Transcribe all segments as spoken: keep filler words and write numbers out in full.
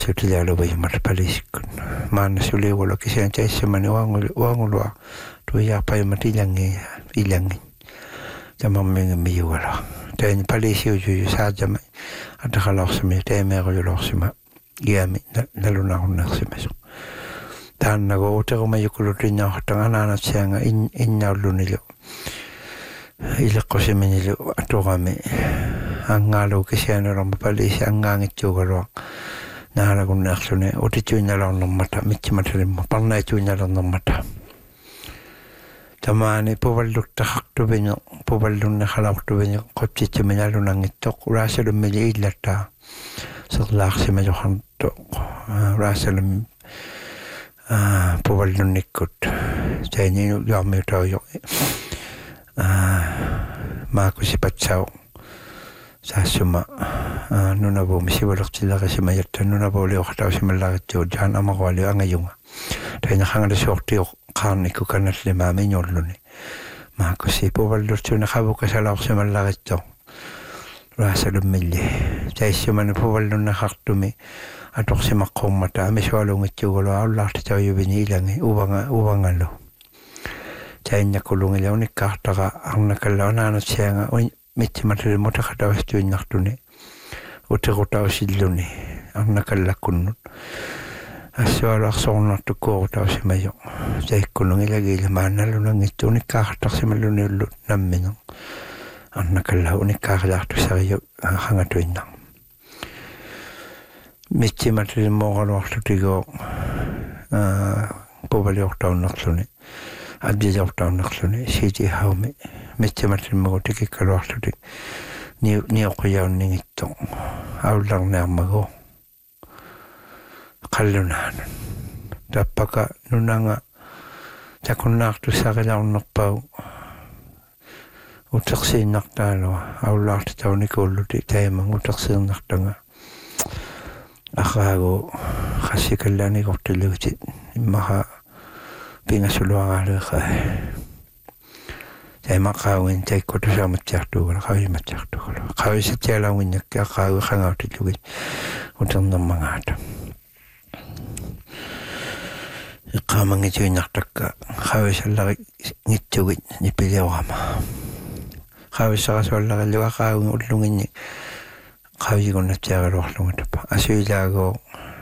Sutilialo vai marpaliskun. Mana suli wala kisian chaisa mani wangul wangulwa. Tu ya pai matilangi ilangi. Jamam menga miwala. Dan palisi uju saja mai. Ada kalau semi teme kalau lo sema. Ia mi lalu nak nak sema so. Dan nago utero mai kulutunya hatang anak sianga in in nalunilo. Ila kosemenilo atogame. Angalo kisian orang palisi angangit juga Nara kun naksune oti tuina la no mata michi mata rimma panna tuina la no mata tamani povallu tahaktu benyo povallu na khalaqtu benyo qopchi chimena lu nangittok rasal meli illata sadlaq sima johanto rasal ah povallu nikut tayni yamme tayo ah ma kusipatsao Sasuma nuna bo misi bolak sila kasi mayat nuna bo leo kataw si malakit yo dyan ang makwali ang ngayunga tayo nakangala sorti o kan iku kanat lima minyorlo ni mako si po baldos yo nakabo kasalak si malakit yo rasa lumili tayo si man po baldos nakaktumi atok si makong mata miswalong ito golo Allah tayo yo binilang ubang ubang alo tayo nakulong ilaw ni kahtaka ang nakalaw na anot siya nga Michi materi mota kata wastu nyaktu ni, uta kota wasilu ni, ang nakalakun. Aswala akson na tuko kota wasimayo. Jai kunung ilagi ilmana lunang itu ni kahtak si maluni lut naminang. Ang nakalau ni kahtak tu sayo hangatu inang. Michi materi mo kalau waktu tigo, pobali waktu naksu ni. Abdi jauh tahun nak suni, siji hau me, mesti macam mau tiki kalau waktu ni ni aku yang ni itu, awal ni amago, kalunan, dapat nunanga, takun nak tu sakit nak pau, utak si nak talo, awal tu tahu ni kalau di tema utak si nak tengah, aku kasih kalian ni kau terlucut, maha Pinga suluang ada kah? Saya makawin, saya kotor sama caktu, kalau kau ini caktu, kalau kau ini secara winyak, kau kau tu juga untuk nama Kau mengicu nak tak, kau salah ngicu ni pilih awam. Kau salah salah lewa kau ulung ini, kau juga nak cakap ulung itu. Asyik jago.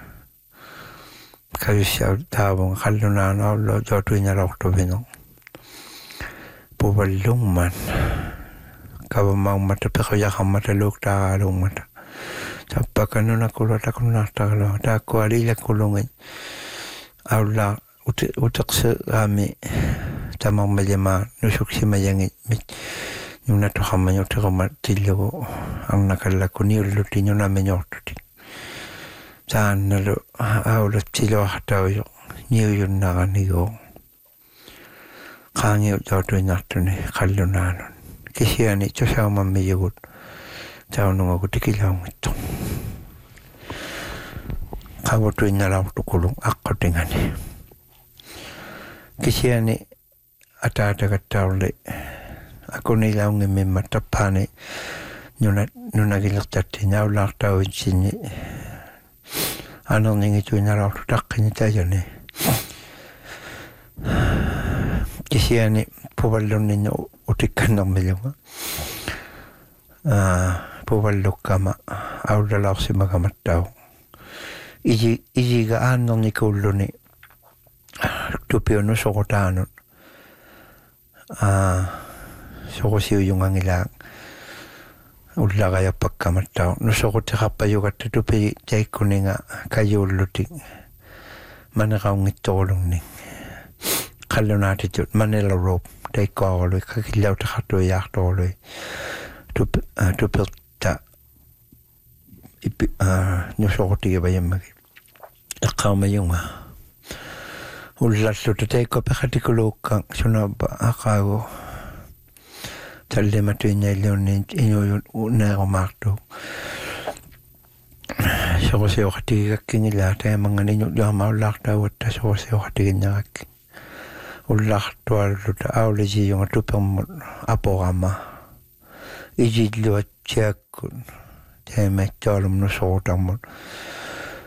Kau siap tahu kalau nana Allah jatuhnya waktu bino. Poballung man. Kau mau mata percaya kamu mata luk tak lung mata. Siapa kan nuna kulo tak nuna tak lo. Tak kuali la kulungin. Allah utak utak sekami. Tamang majema nusuk si majangi. Nuna tu kamu nyoto kamu tilu. Ang nakalakuni uluti nuna menyorti. Saan nalo awal silo hataw yo niyo yun nakanigo kangi jauh nato ni kalunanon kasi ani ito sa mamiyagot sa nung ako tikilaw ito kawo to inalaw to kulong ako tingani kasi ani atata katawli ako nilaw ng may matapani nung nagilaktat niya ulang tawin sini Ano ningi tu ina rau tak ni tayo ni. Kasi ani pobalon ninyo utikan ng milyo. Ah, pobalok kama au dalaw si magamataw. Iji iji ga ano ni kulo ni. Tupio no sokotano. Ah, sokosiyo yung angilang. Ulla kaya pagkamataw. Nusokot sa kapayo ka tutupi jay kuninga kayo luting. Manakaw ngitolong ning. Kalo natin yun. Manila rope. Day ko aloy. Kakilaw ta katoy yakto aloy. Tupil ta. Nusokot tiga ba yung magi. Akaw mayong ma. Ulla luto tayo ko pakatikulo kang sunaba akaw. Talle matunya leonin inyo una romarto. So se okati kinila ta mga ninyo lama lakta wata so se okati nyak. Ulakto aluta awleji yung tupam apogama. Iji lo check. Te me tolum no sotamon.